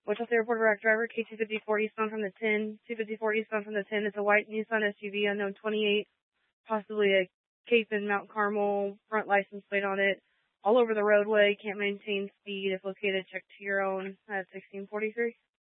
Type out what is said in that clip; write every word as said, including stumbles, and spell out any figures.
Wichita Airport Direct Driver, K two fifty-four eastbound from the ten, two fifty-four eastbound from the ten. It's a white Nissan S U V, unknown twenty-eight, possibly a Cape in Mount Carmel, front license plate on it, all over the roadway, can't maintain speed. If located, check to your own at sixteen forty-three.